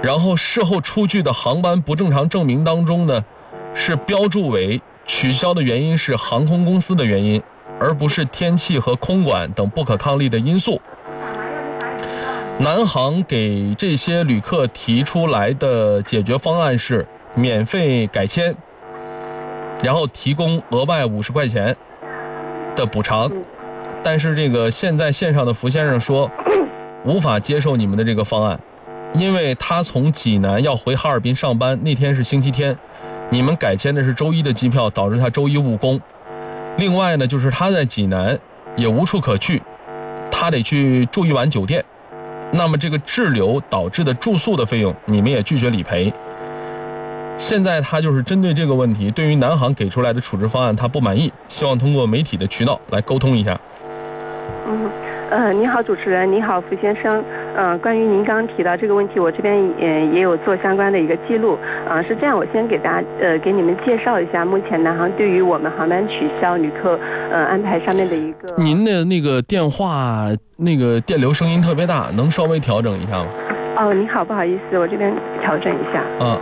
然后事后出具的航班不正常证明当中呢，是标注为取消的原因是航空公司的原因，而不是天气和空管等不可抗力的因素。南航给这些旅客提出来的解决方案是免费改签，然后提供额外50块钱的补偿。但是这个现在线上的福先生说无法接受你们的这个方案，因为他从济南要回哈尔滨上班，那天是星期天，你们改签的是周一的机票，导致他周一误工。另外呢，就是他在济南也无处可去，他得去住一晚酒店，那么这个滞留导致的住宿的费用你们也拒绝理赔。现在他就是针对这个问题，对于南航给出来的处置方案他不满意，希望通过媒体的渠道来沟通一下。 你好，主持人，你好，福先生。关于您刚刚提到这个问题，我这边也有做相关的一个记录。是这样，我先给给你们介绍一下，目前南航对于我们航班取消旅客安排上面的一个。 您的那个电话那个电流声音特别大，能稍微调整一下吗？ 哦，你好，不好意思，我这边调整一下。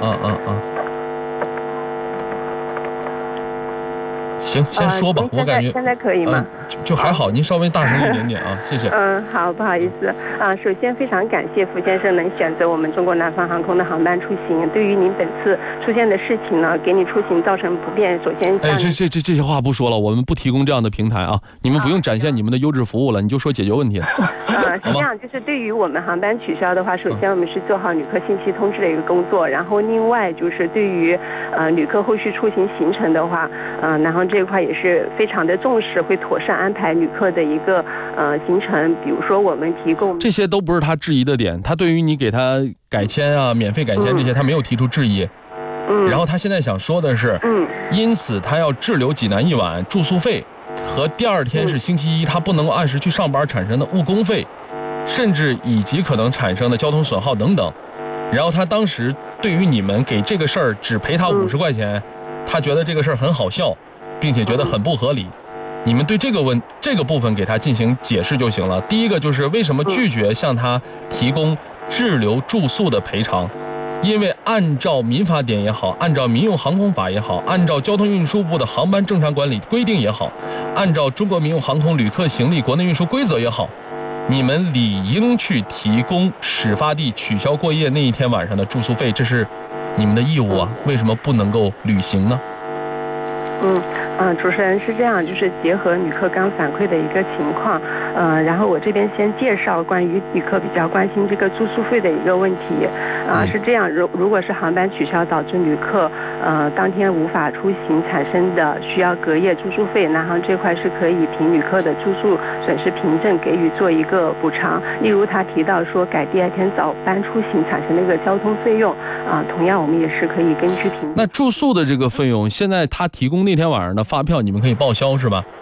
行，先说吧，我感觉现在可以吗？ 就还好，您稍微大声一点点啊，谢谢。 好，不好意思首先非常感谢福先生能选择我们中国南方航空的航班出行。对于您本次出现的事情呢，给你出行造成不便，首先这些话不说了，我们不提供这样的平台啊，你们不用展现你们的优质服务了，你就说解决问题了。 是这样，就是对于我们航班取消的话，首先我们是做好旅客信息通知的一个工作，然后另外就是对于旅客后续出行行程的话，南航这一块也是非常的重视，会妥善安排旅客的一个行程。比如说我们提供这些都不是他质疑的点，他对于你给他改签啊、免费改签这些，他没有提出质疑。然后他现在想说的是，因此他要滞留济南一晚，住宿费和第二天是星期一，他不能够按时去上班产生的误工费，甚至以及可能产生的交通损耗等等。然后他当时对于你们给这个事儿只赔他50块钱，他觉得这个事儿很好笑，并且觉得很不合理。你们对这个部分给他进行解释就行了。第一个就是为什么拒绝向他提供滞留住宿的赔偿，因为按照民法典也好，按照民用航空法也好，按照交通运输部的航班正常管理规定也好，按照中国民用航空旅客行李国内运输规则也好，你们理应去提供始发地取消过夜那一天晚上的住宿费，这是你们的义务啊，为什么不能够履行呢？ 主持人是这样，就是结合旅客刚反馈的一个情况，然后我这边先介绍关于旅客比较关心这个住宿费的一个问题，是这样，如果是航班取消导致旅客当天无法出行产生的需要隔夜住宿费，南航这块是可以凭旅客的住宿损失凭证给予做一个补偿。例如他提到说改第二天早班出行产生的一个交通费用，同样我们也是可以根据凭。 那住宿的这个费用，现在他提供那天晚上的发票，你们可以报销是吧？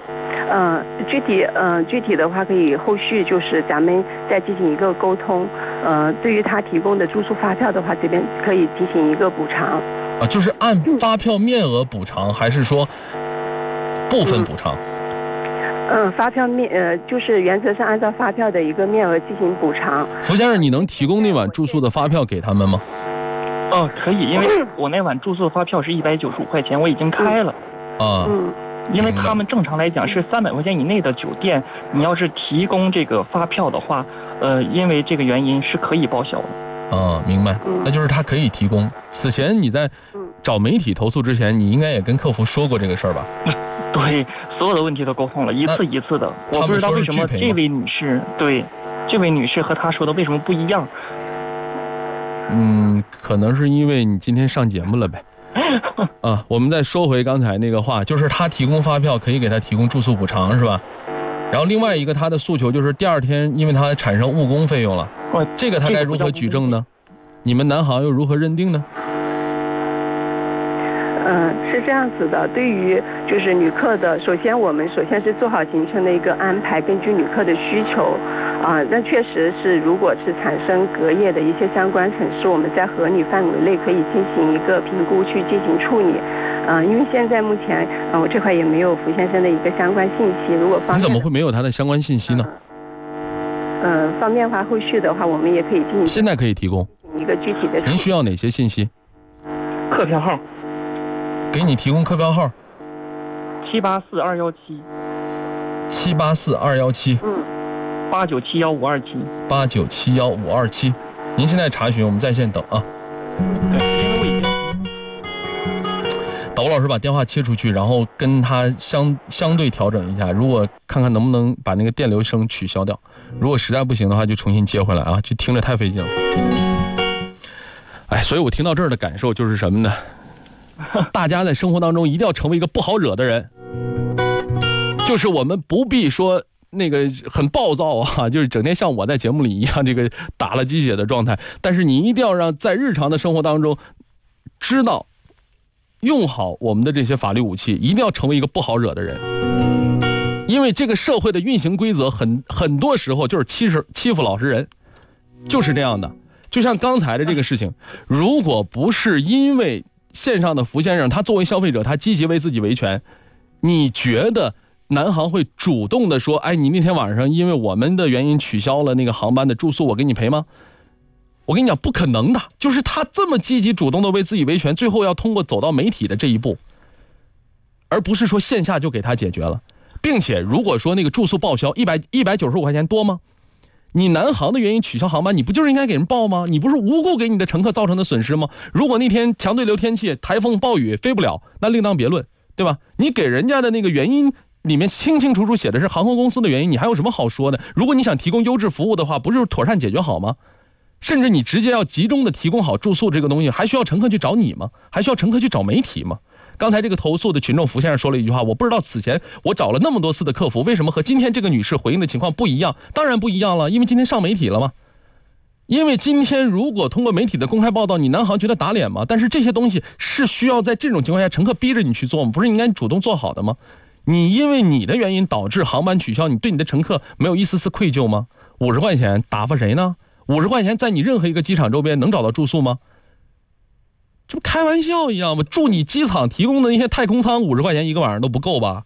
具体的话可以后续就是咱们再进行一个沟通。对于他提供的住宿发票的话，这边可以进行一个补偿。 就是按发票面额补偿，还是说部分补偿？ 发票就是原则上按照发票的一个面额进行补偿。 福先生，你能提供那晚住宿的发票给他们吗？ 可以，因为我那晚住宿的发票是195块钱，我已经开了。因为他们正常来讲是300块钱以内的酒店，你要是提供这个发票的话，因为这个原因是可以报销的。 明白。那就是他可以提供。此前你在找媒体投诉之前，你应该也跟客服说过这个事儿吧？ 对，所有的问题都沟通了，一次一次的。我不知道为什么这位女士和她说的为什么不一样。 可能是因为你今天上节目了呗。我们再说回刚才那个话，就是他提供发票可以给他提供住宿补偿是吧？然后另外一个他的诉求就是第二天因为他产生误工费用了，这个他该如何举证呢？你们南航又如何认定呢？ 是这样子的，对于就是旅客的，首先是做好行程的一个安排，根据旅客的需求，那确实是如果是产生隔夜的一些相关损失，我们在合理范围内可以进行一个评估去进行处理。因为现在目前我这块也没有福先生的一个相关信息，如果方便你怎么会没有他的相关信息呢？ 方便的话，后续的话我们也可以进行现在可以提供。 一个具体的。 您需要哪些信息？ 客票号。 给你提供客票号。 784217。 784217。 89715527。 89715527。您现在查询，我们在线等啊。 对，因为我已经。 导播老师把电话切出去，然后跟他相对调整一下，如果看看能不能把那个电流声取消掉，如果实在不行的话就重新接回来啊，这听着太费劲了。哎，所以我听到这儿的感受就是什么呢？大家在生活当中一定要成为一个不好惹的人，就是我们不必说那个很暴躁啊，就是整天像我在节目里一样这个打了鸡血的状态，但是你一定要让在日常的生活当中知道用好我们的这些法律武器，一定要成为一个不好惹的人，因为这个社会的运行规则很多时候就是欺负老实人，就是这样的。就像刚才的这个事情，如果不是因为线上的福先生他作为消费者他积极为自己维权，你觉得南航会主动的说，哎，你那天晚上因为我们的原因取消了那个航班的住宿，我给你赔吗？我跟你讲，不可能的，就是他这么积极主动的为自己维权，最后要通过走到媒体的这一步，而不是说线下就给他解决了。并且如果说那个住宿报销195块钱多吗？你南航的原因取消航班，你不就是应该给人报吗？你不是无故给你的乘客造成的损失吗？如果那天强对流天气、台风暴雨飞不了，那另当别论，对吧？你给人家的那个原因里面清清楚楚写的是航空公司的原因，你还有什么好说的？如果你想提供优质服务的话，不就是妥善解决好吗？甚至你直接要集中的提供好住宿这个东西，还需要乘客去找你吗？还需要乘客去找媒体吗？刚才这个投诉的群众福先生说了一句话，我不知道此前我找了那么多次的客服，为什么和今天这个女士回应的情况不一样？当然不一样了，因为今天上媒体了嘛。因为今天如果通过媒体的公开报道，你南航觉得打脸吗？但是这些东西是需要在这种情况下乘客逼着你去做吗？不是应该主动做好的吗？你因为你的原因导致航班取消，你对你的乘客没有一丝丝愧疚吗？50块钱打发谁呢？50块钱在你任何一个机场周边能找到住宿吗？这不开玩笑一样吗？住你机场提供的那些太空舱50块钱一个晚上都不够吧？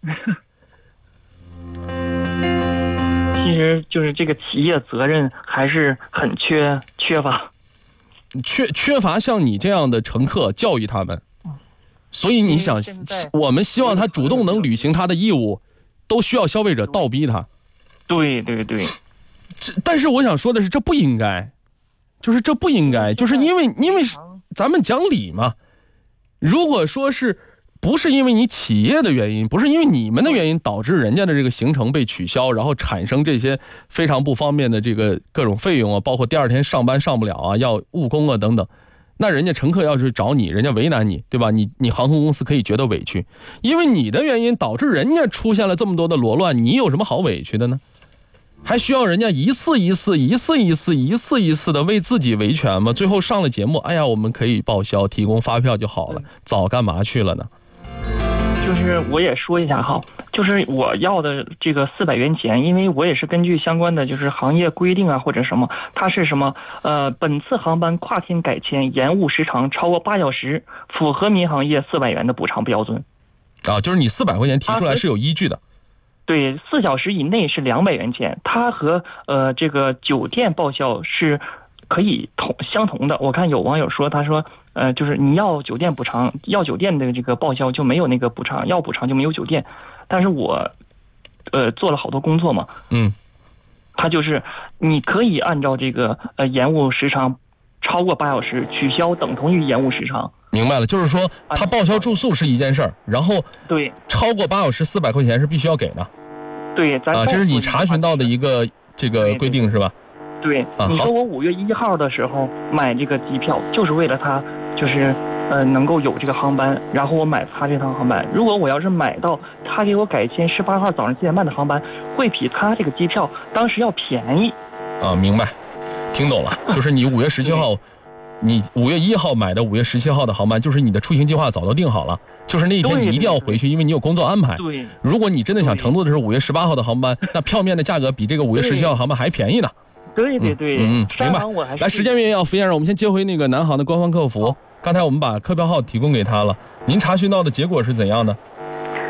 其实就是这个企业责任还是很缺乏， 缺乏像你这样的乘客教育他们。所以你想，我们希望他主动能履行他的义务，都需要消费者倒逼他。 对对对。 但是我想说的是，这不应该，就是这不应该，就是因为咱们讲理嘛。如果说是不是因为你企业的原因，不是因为你们的原因导致人家的这个行程被取消，然后产生这些非常不方便的这个各种费用啊，包括第二天上班上不了啊，要误工啊等等，那人家乘客要是找你，人家为难你，对吧？你航空公司可以觉得委屈，因为你的原因导致人家出现了这么多的罗乱，你有什么好委屈的呢？还需要人家一次一次的为自己维权吗？最后上了节目，哎呀，我们可以报销，提供发票就好了，早干嘛去了呢？ 就是我也说一下哈，就是我要的这个400元钱，因为我也是根据相关的就是行业规定啊或者什么，它是什么本次航班跨天改签延误时长超过8小时，符合民航业400元的补偿标准。 啊，就是你400块钱提出来是有依据的。 对，4小时以内是200元钱，它和这个酒店报销是可以相同的。我看有网友说，他说就是你要酒店补偿，要酒店的这个报销就没有那个补偿，要补偿就没有酒店。但是我做了好多工作嘛，它就是你可以按照这个延误时长超过8小时，取消等同于延误时长。 明白了，就是说他报销住宿是一件事儿，然后对超过8小时400块钱是必须要给的。 对， 这是你查询到的一个这个规定是吧？ 对，你说我5月1号的时候买这个机票，就是为了它，就是能够有这个航班，然后我买他这趟航班。如果我要是买到他给我改签18号早上7点半的航班，会比他这个机票当时要便宜。 明白，听懂了，就是你5月17号。你5月1号买的5月17号的航班，就是你的出行计划早都定好了，就是那一天你一定要回去，因为你有工作安排。 对， 如果你真的想乘坐的是5月18号的航班，那票面的价格比这个5月17号航班还便宜呢。 对对对， 明白。来，时间原因要福先生，我们先接回那个南航的官方客服。刚才我们把客票号提供给他了，您查询到的结果是怎样的？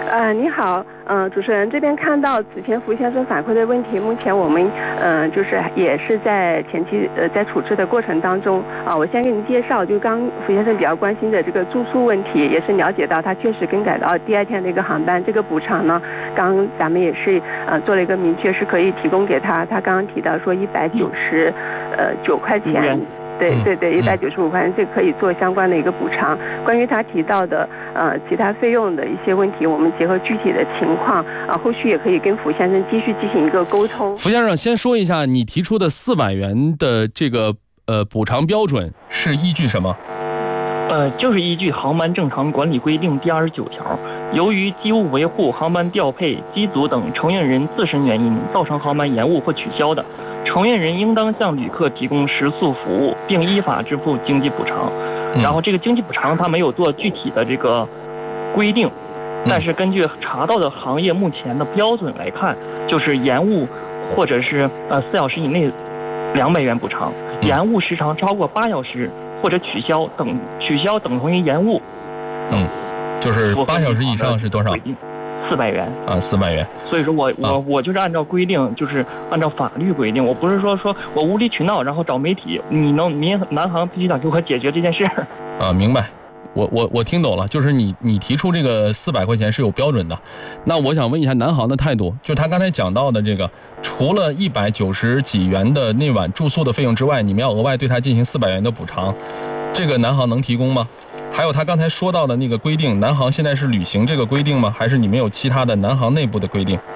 你好，主持人这边看到此前福先生反馈的问题，目前我们就是也是在前期在处置的过程当中啊。我先给您介绍，就刚福先生比较关心的这个住宿问题，也是了解到他确实更改到第2天的一个航班，这个补偿呢，刚咱们也是做了一个明确，是可以提供给他。他刚刚提到说199块钱。对，195块钱，这可以做相关的一个补偿。关于他提到的其他费用的一些问题，我们结合具体的情况后续也可以跟福先生继续进行一个沟通。 福先生，先说一下你提出的400元的这个补偿标准是依据什么？ 就是依据航班正常管理规定第29条，由于机务维护、航班调配、机组等承运人自身原因造成航班延误或取消的，承运人应当向旅客提供食宿服务，并依法支付经济补偿。然后这个经济补偿它没有做具体的这个规定，但是根据查到的行业目前的标准来看，就是延误或者是4小时以内200元补偿，延误时长超过8小时或者取消等同于延误。 就是8小时以上是多少 ？400元啊，400元。 所以说我就是按照规定，就是按照法律规定，我不是说我无理取闹，然后找媒体，南航必须得给我解决这件事啊，明白。我听懂了，就是你提出这个400块钱是有标准的。那我想问一下南航的态度，就是他刚才讲到的这个，除了190几元的那晚住宿的费用之外，你们要额外对他进行400元的补偿，这个南航能提供吗？还有他刚才说到的那个规定，南航现在是履行这个规定吗？还是你们有其他的南航内部的规定？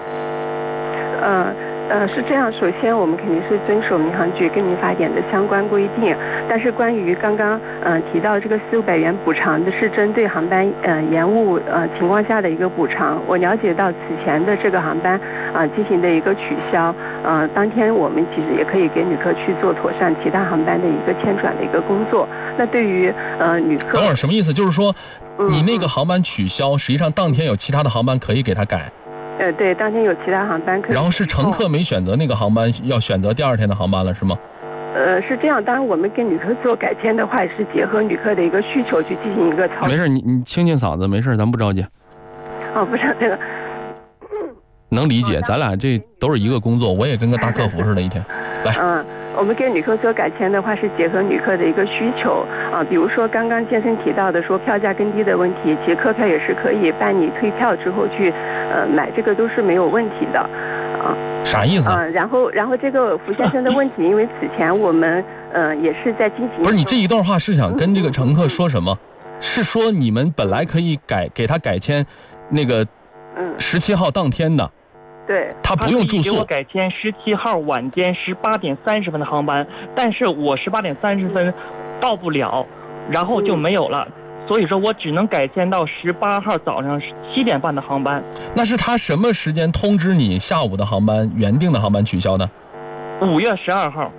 是这样，首先我们肯定是遵守民航局跟民法典的相关规定，但是关于刚刚提到这个400元补偿的是针对航班延误情况下的一个补偿。我了解到此前的这个航班进行的一个取消，当天我们其实也可以给旅客去做妥善其他航班的一个迁转的一个工作。那对于旅客， 等会儿什么意思？就是说你那个航班取消，实际上当天有其他的航班可以给他改。 对，当天有其他航班可以。 然后是乘客没选择那个航班，要选择第2天的航班了，是吗？ 是这样。当然，我们跟旅客做改签的话，也是结合旅客的一个需求去进行一个操作。 没事，你清嗓子，没事，咱不着急。 不是这个。 能理解，咱俩这都是一个工作，我也跟个大客服似的，一天。来。 我们跟旅客做改签的话，是结合旅客的一个需求比如说刚刚先生提到的说票价更低的问题，其实客票也是可以办理退票之后去买，这个都是没有问题的啥意思然后这个福先生的问题，因为此前我们也是在进行。 不是，你这一段话是想跟这个乘客说什么？是说你们本来可以给他改签那个17号当天的。 对， 他不用住宿。 给我改签17号晚间18点30分的航班，但是我18点30分到不了，然后就没有了，所以说我只能改签到18号早上7点半的航班。 那是他什么时间通知你下午的航班原定的航班取消呢 ？5月12号。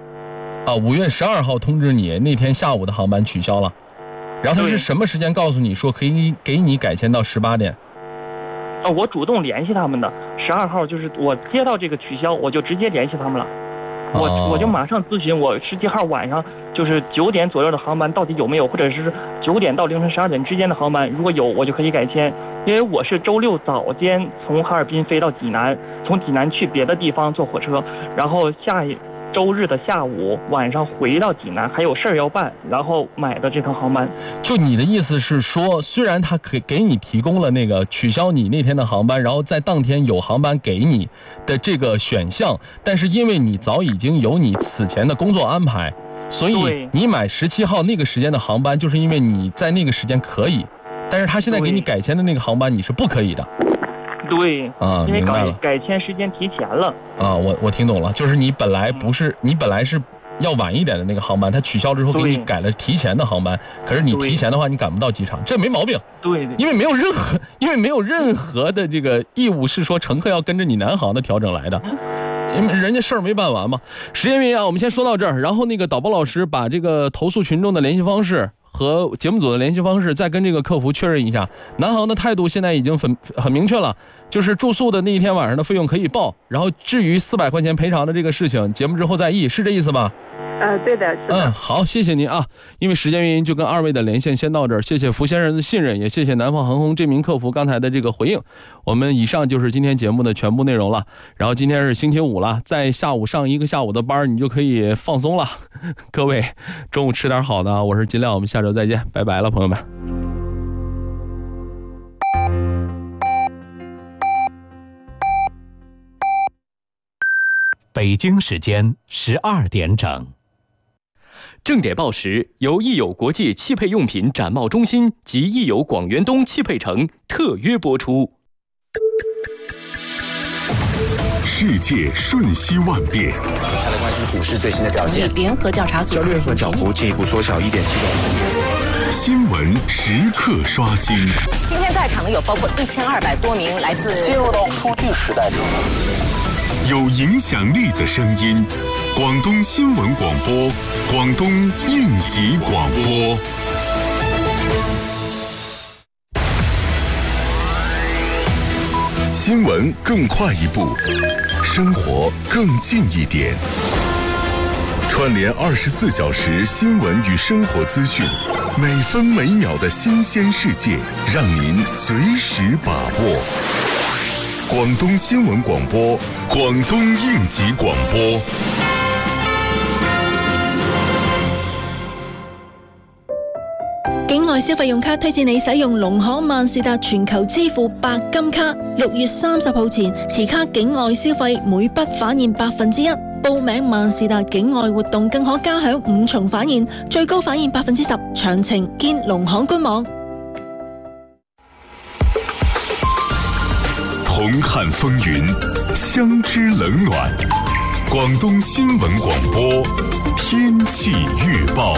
5月12号通知你那天下午的航班取消了，然后他是什么时间告诉你说可以给你改签到18点？ 我主动联系他们的，12号就是我接到这个取消，我就直接联系他们了。我就马上咨询我17号晚上就是9点左右的航班到底有没有，或者是9点到凌晨12点之间的航班，如果有我就可以改签。因为我是周6早间从哈尔滨飞到济南，从济南去别的地方坐火车，然后周日的下午晚上回到济南，还有事儿要办，然后买的这趟航班。 就你的意思是说，虽然他给你提供了那个取消你那天的航班，然后在当天有航班给你的这个选项，但是因为你早已经有你此前的工作安排，所以你买17号那个时间的航班，就是因为你在那个时间可以，但是他现在给你改签的那个航班你是不可以的。 对因为改签时间提前了我听懂了，就是你本来是要晚一点的那个航班，他取消之后给你改了提前的航班，可是你提前的话你赶不到机场，这没毛病。 对， 因为没有任何的这个义务是说乘客要跟着你南航的调整来的，因为人家事儿没办完嘛。时间原因我们先说到这儿，然后那个导播老师把这个投诉群众的联系方式和节目组的联系方式再跟这个客服确认一下。南航的态度现在已经很明确了，就是住宿的那一天晚上的费用可以报，然后至于400块钱赔偿的这个事情，节目之后再议，是这意思吧？ 对的，是的。 好，谢谢您啊。因为时间原因，就跟2位的连线先到这儿。谢谢福先生的信任，也谢谢南方航空这名客服刚才的这个回应。我们以上就是今天节目的全部内容了。然后今天是星期五了，在下午上一个下午的班，你就可以放松了。各位中午吃点好的，我是金亮，我们下周再见，拜拜了，朋友们。 北京时间12点整。 正点报时由益友国际汽配用品展贸中心及益友广源东汽配城特约播出。 世界瞬息万变， 大家关心股市最新的表现。 联合调查组交易日份涨幅进一步缩小1.7个。 新闻时刻刷新。 今天在场的有包括1200多名来自。 进入到数据时代之后， 有影响力的声音，广东新闻广播，广东应急广播。新闻更快一步，生活更近一点。串联24小时新闻与生活资讯，每分每秒的新鲜世界，让您随时把握。广东新闻广播，廣東應急廣播。 境外消費用卡推薦你使用農行萬事達全球支付白金卡，6月30號前持卡境外消費每筆返現1%，報名萬事達境外活動更可加享5重返現，最高返現10%。詳情見農行官網。 同看風雲，相知冷暖。廣東新聞廣播天氣預報。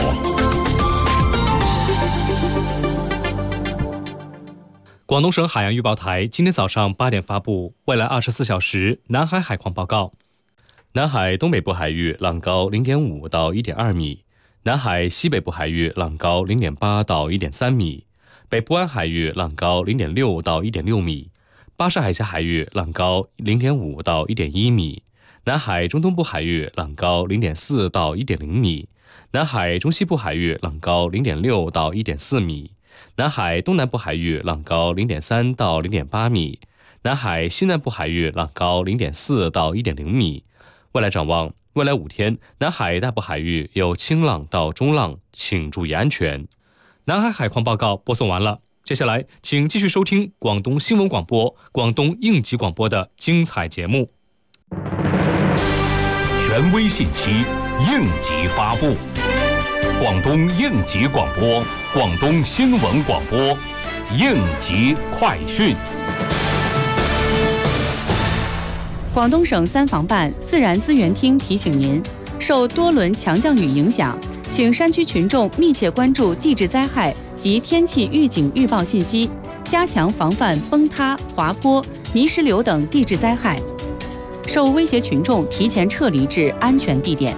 廣東省海洋預報台今天早上8點發布未來24小時南海海況報告。南海東北部海域浪高0.5到1.2米，南海西北部海域浪高0.8到1.3米，北部湾海域浪高0.6到1.6米，巴士海峡海域浪高0.5到1.1米，南海中东部海域浪高0.4到1.0米，南海中西部海域浪高0.6到1.4米，南海东南部海域浪高0.3到0.8米，南海西南部海域浪高0.4到1.0米。未来展望，未来5天，南海大部海域有轻浪到中浪，请注意安全。南海海况报告播送完了，接下来请继续收听广东新闻广播、广东应急广播的精彩节目。 权威信息，应急发布。广东应急广播，广东新闻广播，应急快讯。 广东省三防办自然资源厅提醒您，受多轮强降雨影响，请山区群众密切关注地质灾害及天气预警预报信息，加强防范崩塌、滑坡、泥石流等地质灾害。受威胁群众提前撤离至安全地点。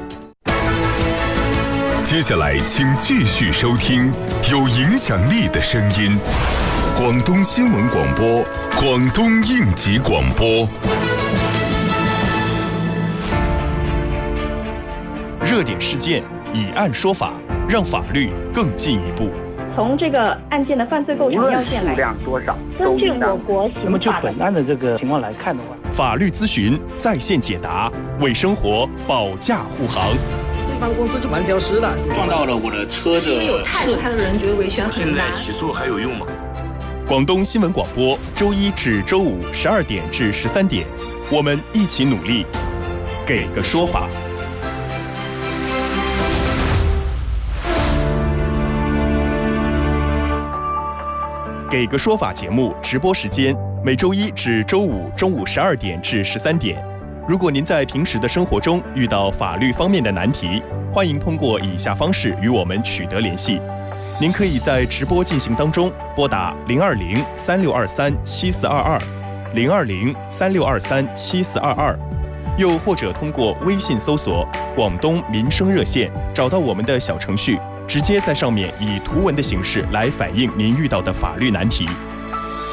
接下来，请继续收听有影响力的声音——广东新闻广播，广东应急广播。 热点事件，以案说法，让法律更进一步。 从这个案件的犯罪构成要件来， 数量多少？ 根据我国刑法， 那么就本案的这个情况来看的话， 法律咨询在线解答，为生活保驾护航。 对方公司就蛮消失了， 撞到了我的车子。因为有态度，他的人觉得维权很难。 现在起诉还有用吗？ 广东新闻广播，周一至周五12点至13点，我们一起努力，给个说法。给个说法节目直播时间每周一至周五中午12点至13点。如果您在平时的生活中遇到法律方面的难题，欢迎通过以下方式与我们取得联系。您可以在直播进行当中拨打020-3623-7422 020-3623-7422，又或者通过微信搜索广东民生热线，找到我们的小程序，直接在上面以图文的形式来反映您遇到的法律难题。